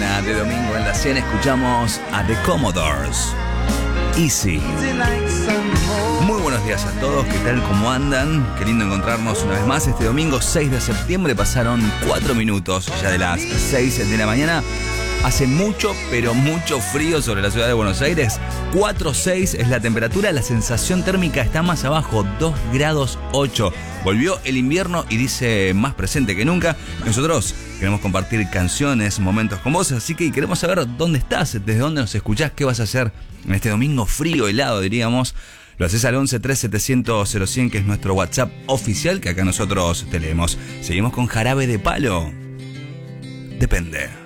mañana de domingo en la cena escuchamos a The Commodores. Easy. Muy buenos días a todos, ¿qué tal? ¿Cómo andan? Qué lindo encontrarnos una vez más este domingo 6 de septiembre. Pasaron 4 minutos ya de las 6 de la mañana. Hace mucho, pero mucho frío sobre la ciudad de Buenos Aires. 4,6 es la temperatura, la sensación térmica está más abajo, 2 grados 8. Volvió el invierno y dice más presente que nunca. Nosotros queremos compartir canciones, momentos con vos, así que queremos saber dónde estás, desde dónde nos escuchás, qué vas a hacer en este domingo frío, helado, diríamos. Lo haces al 11 3700 0100, que es nuestro WhatsApp oficial, que acá nosotros te leemos. Seguimos con Jarabe de Palo. Depende.